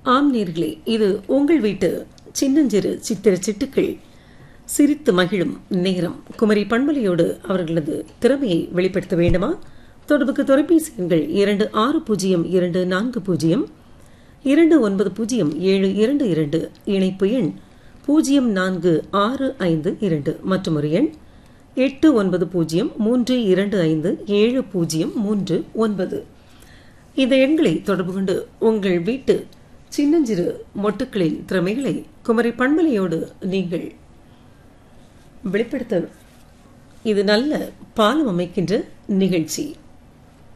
ஆம் நேர்களே, இது உங்கள் வீட்டு சின்னஞ்சிறு சித்திர சிட்டுக்கள் சிரித்து மகிழும் நேரம். குமரி பண்பலையோடு அவர்களது திறமையை வெளிப்படுத்த வேண்டுமா? தொடர்புக்கு தொலைபேசி எண்கள் 260240 290722, இணைப்பு எண் 0465 மற்றும் ஒரு எண் 8903257039. இந்த எண்களை தொடர்பு கொண்டு உங்கள் வீட்டு சின்னஞ்சிறு மொட்டுக்களின் திறமைகளை குமரி பண்பலையோடு நீங்கள் வெளிப்படுத்த இது நல்ல பாலம் அமைக்கின்ற நிகழ்ச்சி.